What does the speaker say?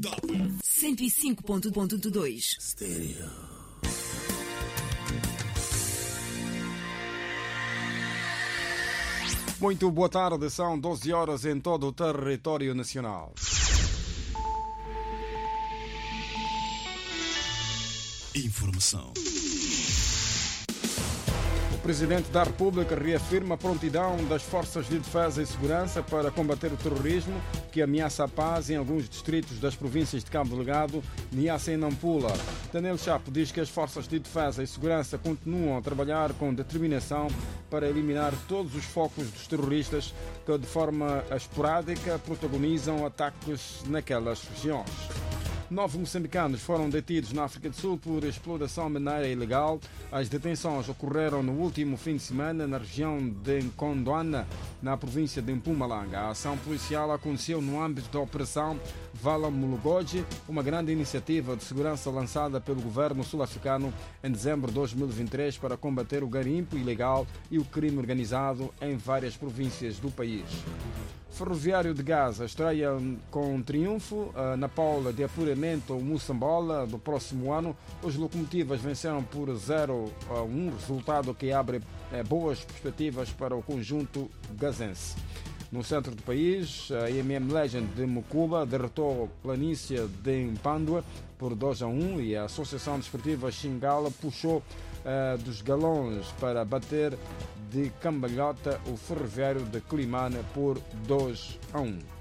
105.2 Stereo. Muito boa tarde, são 12 horas em todo o território nacional. Informação. O Presidente da República reafirma a prontidão das forças de defesa e segurança para combater o terrorismo que ameaça a paz em alguns distritos das províncias de Cabo Delgado, Niassa e Nampula. Daniel Chapo diz que as forças de defesa e segurança continuam a trabalhar com determinação para eliminar todos os focos dos terroristas que de forma esporádica protagonizam ataques naquelas regiões. 9 moçambicanos foram detidos na África do Sul por exploração mineira ilegal. As detenções ocorreram no último fim de semana na região de Nkondoana, na província de Mpumalanga. A ação policial aconteceu no âmbito da Operação Vala Mulugoji, uma grande iniciativa de segurança lançada pelo governo sul-africano em dezembro de 2023 para combater o garimpo ilegal e o crime organizado em várias províncias do país. Ferroviário de Gaza estreia com triunfo na Paula de apuramento Moçambola do próximo ano. As locomotivas venceram por 0-1, resultado que abre boas perspectivas para o conjunto gazense. No centro do país, a IMM Legend de Mucuba derrotou a Planície de Mpandua por 2-1 e a Associação Desportiva Xingala puxou dos galões para bater de cambalhota o Ferroviário de Climane por 2-1.